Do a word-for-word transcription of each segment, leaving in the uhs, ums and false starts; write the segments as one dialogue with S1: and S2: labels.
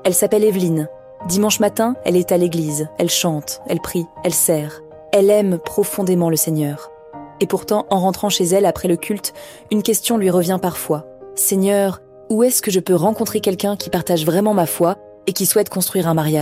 S1: Elle s'appelle Evelyne. Dimanche matin, elle est à l'église. Elle chante, elle prie, elle sert. Elle aime profondément le Seigneur. Et pourtant, en rentrant chez elle après le culte, une question lui revient parfois. « Seigneur, où est-ce que je peux rencontrer quelqu'un qui partage vraiment ma foi et qui souhaite construire un mariage ?»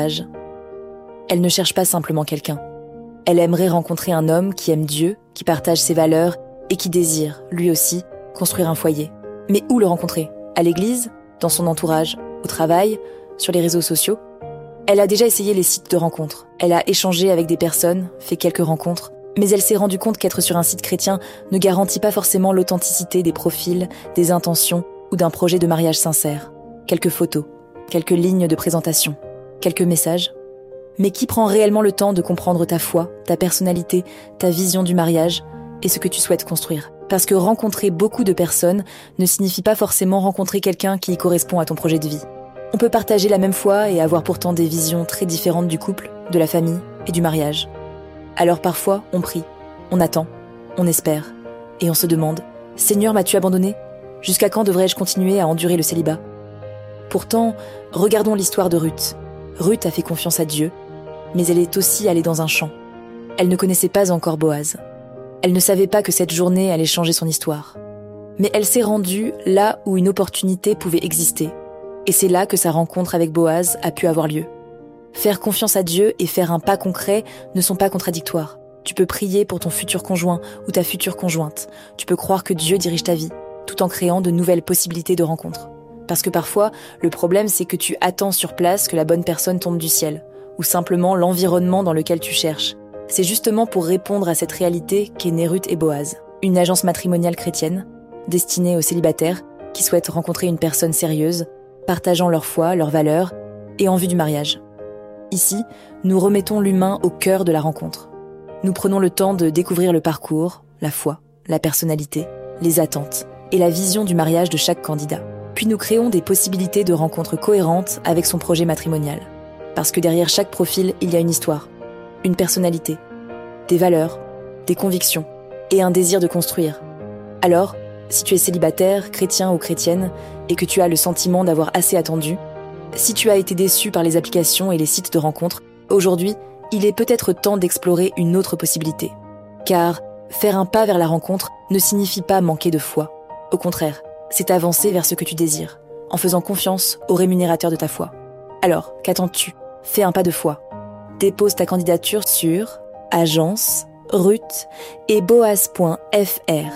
S1: Elle ne cherche pas simplement quelqu'un. Elle aimerait rencontrer un homme qui aime Dieu, qui partage ses valeurs et qui désire, lui aussi, construire un foyer. Mais où le rencontrer ? À l'église ? Dans son entourage ? Au travail ? Sur les réseaux sociaux ? Elle a déjà essayé les sites de rencontres. Elle a échangé avec des personnes, fait quelques rencontres, mais elle s'est rendue compte qu'être sur un site chrétien ne garantit pas forcément l'authenticité des profils, des intentions ou d'un projet de mariage sincère. Quelques photos, quelques lignes de présentation, quelques messages. Mais qui prend réellement le temps de comprendre ta foi, ta personnalité, ta vision du mariage et ce que tu souhaites construire ? Parce que rencontrer beaucoup de personnes ne signifie pas forcément rencontrer quelqu'un qui correspond à ton projet de vie. On peut partager la même foi et avoir pourtant des visions très différentes du couple, de la famille et du mariage. Alors parfois, on prie, on attend, on espère, et on se demande « Seigneur, m'as-tu abandonné ? Jusqu'à quand devrais-je continuer à endurer le célibat ?» Pourtant, regardons l'histoire de Ruth. Ruth a fait confiance à Dieu, mais elle est aussi allée dans un champ. Elle ne connaissait pas encore Boaz. Elle ne savait pas que cette journée allait changer son histoire. Mais elle s'est rendue là où une opportunité pouvait exister. Et c'est là que sa rencontre avec Boaz a pu avoir lieu. Faire confiance à Dieu et faire un pas concret ne sont pas contradictoires. Tu peux prier pour ton futur conjoint ou ta future conjointe. Tu peux croire que Dieu dirige ta vie, tout en créant de nouvelles possibilités de rencontres. Parce que parfois, le problème c'est que tu attends sur place que la bonne personne tombe du ciel, ou simplement l'environnement dans lequel tu cherches. C'est justement pour répondre à cette réalité qu'est née Ruth et Boaz, une agence matrimoniale chrétienne, destinée aux célibataires qui souhaitent rencontrer une personne sérieuse, partageant leur foi, leurs valeurs, et en vue du mariage. Ici, nous remettons l'humain au cœur de la rencontre. Nous prenons le temps de découvrir le parcours, la foi, la personnalité, les attentes et la vision du mariage de chaque candidat. Puis nous créons des possibilités de rencontres cohérentes avec son projet matrimonial. Parce que derrière chaque profil, il y a une histoire, une personnalité, des valeurs, des convictions et un désir de construire. Alors, si tu es célibataire, chrétien ou chrétienne, et que tu as le sentiment d'avoir assez attendu, si tu as été déçu par les applications et les sites de rencontres, aujourd'hui, il est peut-être temps d'explorer une autre possibilité. Car faire un pas vers la rencontre ne signifie pas manquer de foi. Au contraire, c'est avancer vers ce que tu désires, en faisant confiance au rémunérateur de ta foi. Alors, qu'attends-tu ? Fais un pas de foi. Dépose ta candidature sur agence ruth et boaz point f r.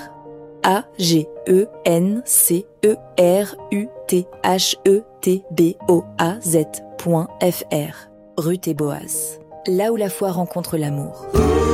S1: A G E N C E R U T H E T B O A Z point F R. Ruth et Boaz. Là où la foi rencontre l'amour.